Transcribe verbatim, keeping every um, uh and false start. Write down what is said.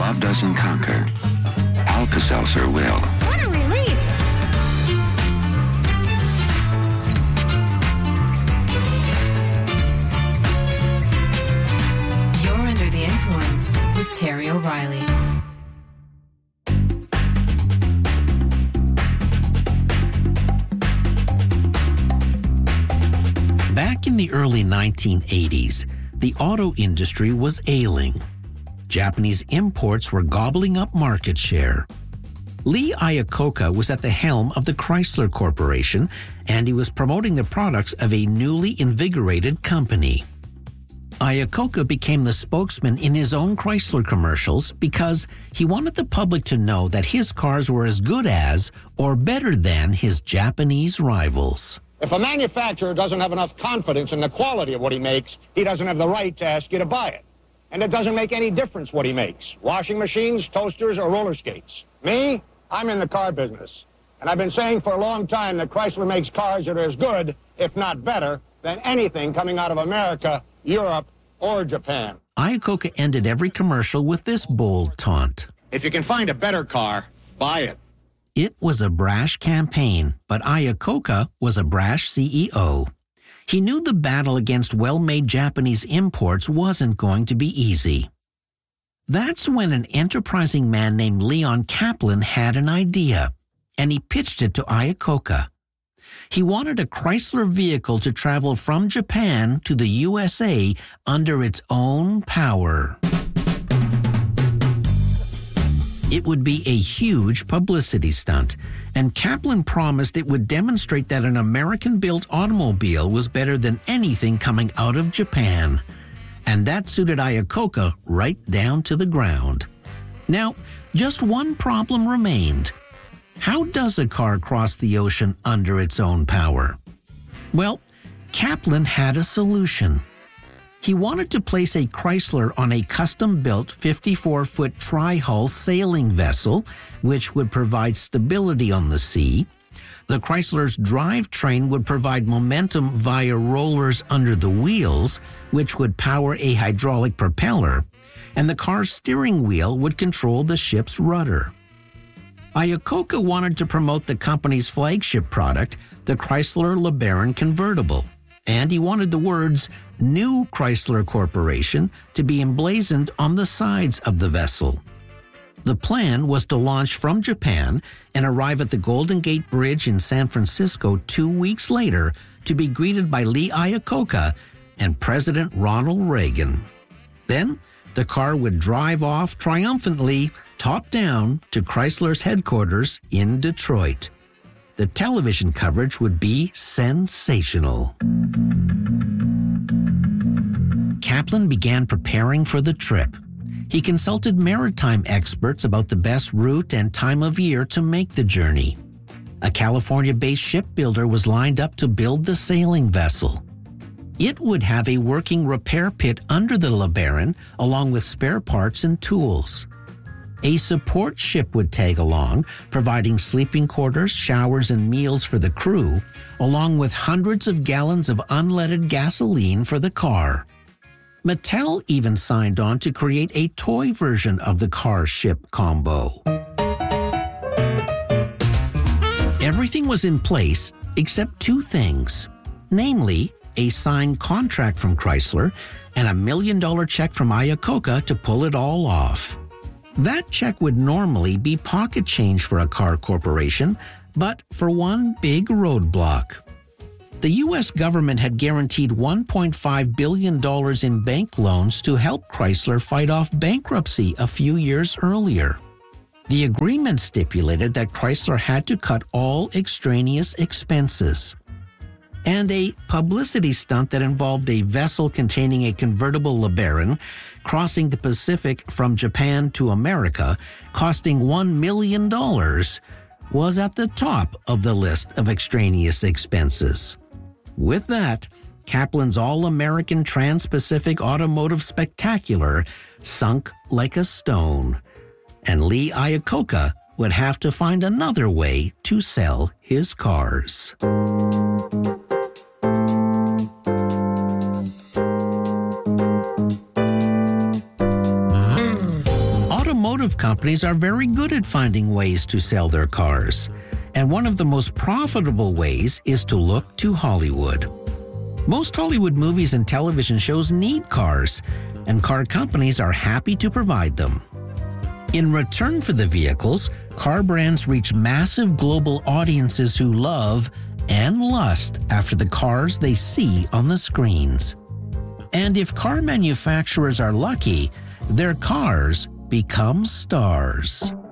love doesn't conquer, Alka-Seltzer will. What a relief! You're Under the Influence with Terry O'Reilly. Back in the early nineteen eighties, the auto industry was ailing. Japanese imports were gobbling up market share. Lee Iacocca was at the helm of the Chrysler Corporation, and he was promoting the products of a newly invigorated company. Iacocca became the spokesman in his own Chrysler commercials because he wanted the public to know that his cars were as good as or better than his Japanese rivals. If a manufacturer doesn't have enough confidence in the quality of what he makes, he doesn't have the right to ask you to buy it. And it doesn't make any difference what he makes. Washing machines, toasters, or roller skates. Me, I'm in the car business. And I've been saying for a long time that Chrysler makes cars that are as good, if not better, than anything coming out of America, Europe, or Japan. Iacocca ended every commercial with this bold taunt. If you can find a better car, buy it. It was a brash campaign, but Iacocca was a brash C E O. He knew the battle against well-made Japanese imports wasn't going to be easy. That's when an enterprising man named Leon Kaplan had an idea, and he pitched it to Iacocca. He wanted a Chrysler vehicle to travel from Japan to the U S A under its own power. It would be a huge publicity stunt, and Kaplan promised it would demonstrate that an American-built automobile was better than anything coming out of Japan. And that suited Iacocca right down to the ground. Now, just one problem remained. How does a car cross the ocean under its own power? Well, Kaplan had a solution. He wanted to place a Chrysler on a custom-built fifty-four foot tri-hull sailing vessel, which would provide stability on the sea. The Chrysler's drivetrain would provide momentum via rollers under the wheels, which would power a hydraulic propeller, and the car's steering wheel would control the ship's rudder. Iacocca wanted to promote the company's flagship product, the Chrysler LeBaron convertible, and he wanted the words New Chrysler Corporation to be emblazoned on the sides of the vessel. The plan was to launch from Japan and arrive at the Golden Gate Bridge in San Francisco two weeks later to be greeted by Lee Iacocca and President Ronald Reagan. Then, the car would drive off triumphantly, top down, to Chrysler's headquarters in Detroit. The television coverage would be sensational. Kaplan began preparing for the trip. He consulted maritime experts about the best route and time of year to make the journey. A California-based shipbuilder was lined up to build the sailing vessel. It would have a working repair pit under the LeBaron, along with spare parts and tools. A support ship would tag along, providing sleeping quarters, showers, and meals for the crew, along with hundreds of gallons of unleaded gasoline for the car. Mattel even signed on to create a toy version of the car-ship combo. Everything was in place except two things, namely a signed contract from Chrysler and a million-dollar check from Iacocca to pull it all off. That check would normally be pocket change for a car corporation, but for one big roadblock. The U S government had guaranteed one point five billion dollars in bank loans to help Chrysler fight off bankruptcy a few years earlier. The agreement stipulated that Chrysler had to cut all extraneous expenses. And a publicity stunt that involved a vessel containing a convertible LeBaron crossing the Pacific from Japan to America, costing one million dollars, was at the top of the list of extraneous expenses. With that, Kaplan's all-American Trans-Pacific Automotive Spectacular sunk like a stone, and Lee Iacocca would have to find another way to sell his cars. automotive companies are very good at finding ways to sell their cars. And one of the most profitable ways is to look to Hollywood. Most Hollywood movies and television shows need cars, and car companies are happy to provide them. In return for the vehicles, car brands reach massive global audiences who love and lust after the cars they see on the screens. And if car manufacturers are lucky, their cars become stars.